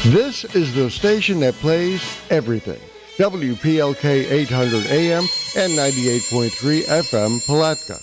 This is the station that plays everything. WPLK 800 AM and 98.3 FM Palatka.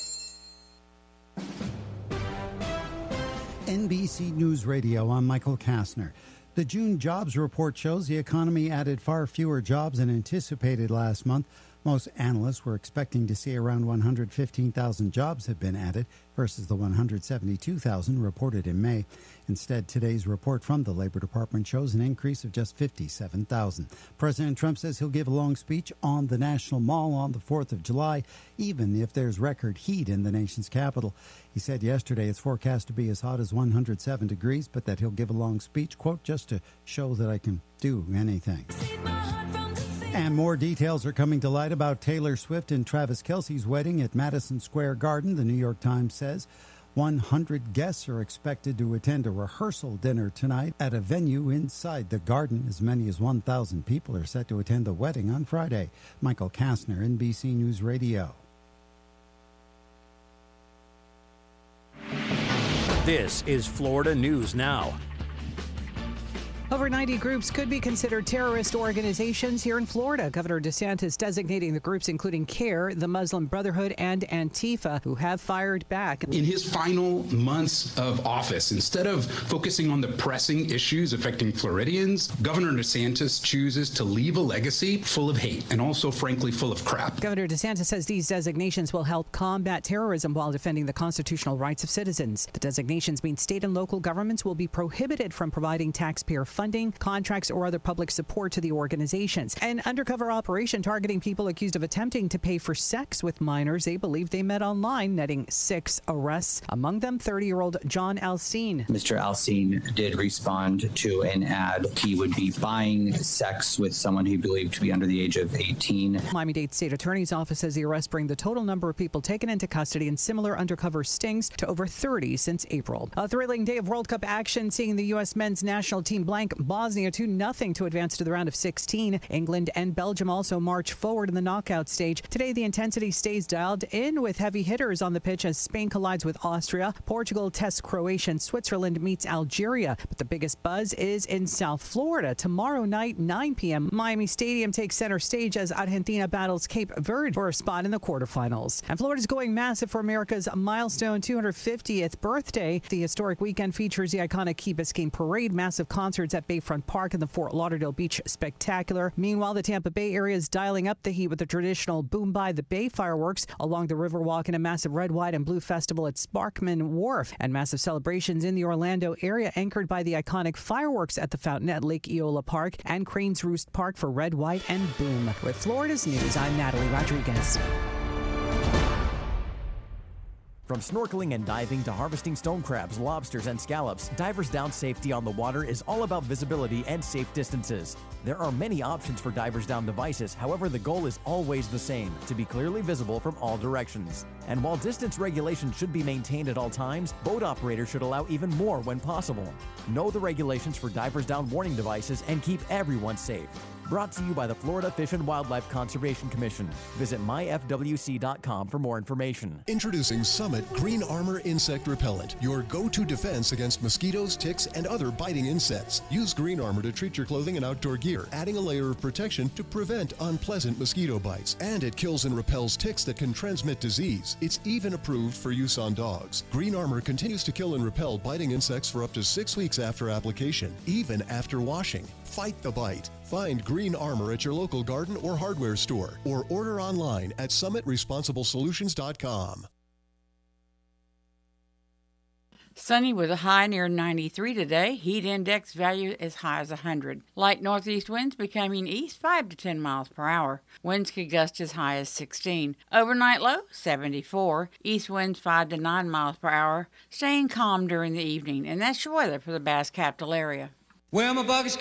NBC News Radio, I'm Michael Kastner. The June jobs report shows the economy added far fewer jobs than anticipated last month. Most analysts were expecting to see around 115,000 jobs have been added versus the 172,000 reported in May. Instead, today's report from the Labor Department shows an increase of just 57,000. President Trump says he'll give a long speech on the National Mall on the 4th of July, even if there's record heat in the nation's capital. He said yesterday it's forecast to be as hot as 107 degrees, but that he'll give a long speech, quote, just to show that I can do anything. And more details are coming to light about Taylor Swift and Travis Kelce's wedding at Madison Square Garden. The New York Times says 100 guests are expected to attend a rehearsal dinner tonight at a venue inside the garden. As many as 1,000 people are set to attend the wedding on Friday. Michael Kastner, NBC News Radio. This is Florida News Now. Over 90 groups could be considered terrorist organizations here in Florida. Governor DeSantis designating the groups including CARE, the Muslim Brotherhood, and Antifa, who have fired back. In his final months of office, instead of focusing on the pressing issues affecting Floridians, Governor DeSantis chooses to leave a legacy full of hate and also, frankly, full of crap. Governor DeSantis says these designations will help combat terrorism while defending the constitutional rights of citizens. The designations mean state and local governments will be prohibited from providing taxpayer funding, contracts, or other public support to the organizations. An undercover operation targeting people accused of attempting to pay for sex with minors they believe they met online, netting 6 arrests, among them 30-year-old John Alcine. Mr. Alcine did respond to an ad. He would be buying sex with someone he believed to be under the age of 18. Miami-Dade State Attorney's Office says the arrests bring the total number of people taken into custody in similar undercover stings to over 30 since April. A thrilling day of World Cup action, seeing the U.S. men's national team blank Bosnia 2-0 to advance to the round of 16. England and Belgium also march forward in the knockout stage. Today, the intensity stays dialed in with heavy hitters on the pitch as Spain collides with Austria. Portugal tests Croatia and Switzerland meets Algeria. But the biggest buzz is in South Florida. Tomorrow night, 9 p.m., Miami Stadium takes center stage as Argentina battles Cape Verde for a spot in the quarterfinals. And Florida's going massive for America's milestone 250th birthday. The historic weekend features the iconic Key Biscayne Parade, massive concerts at Bayfront Park and the Fort Lauderdale Beach Spectacular. Meanwhile, the Tampa Bay area is dialing up the heat with the traditional Boom by the Bay fireworks along the Riverwalk and a massive red, white, and blue festival at Sparkman Wharf, and massive celebrations in the Orlando area anchored by the iconic fireworks at the fountain at Lake Eola Park and Cranes Roost Park for red, white, and boom. With Florida's News, I'm Natalie Rodriguez. From snorkeling and diving to harvesting stone crabs, lobsters, and scallops, Divers Down safety on the water is all about visibility and safe distances. There are many options for Divers Down devices, however, the goal is always the same, to be clearly visible from all directions. And while distance regulations should be maintained at all times, boat operators should allow even more when possible. Know the regulations for Divers Down warning devices and keep everyone safe. Brought to you by the Florida Fish and Wildlife Conservation Commission. Visit myfwc.com for more information. Introducing Summit Green Armor Insect Repellent, your go-to defense against mosquitoes, ticks, and other biting insects. Use Green Armor to treat your clothing and outdoor gear, adding a layer of protection to prevent unpleasant mosquito bites. And it kills and repels ticks that can transmit disease. It's even approved for use on dogs. Green Armor continues to kill and repel biting insects for up to 6 weeks after application, even after washing. Fight the bite. Find Green Armor at your local garden or hardware store, or order online at summitresponsiblesolutions.com. Sunny with a high near 93 today. Heat index value as high as 100. Light northeast winds becoming east 5 to 10 miles per hour. Winds could gust as high as 16. Overnight low 74. East winds 5 to 9 miles per hour. Staying calm during the evening. And that's your weather for the Bass Capital area. Well, my bug is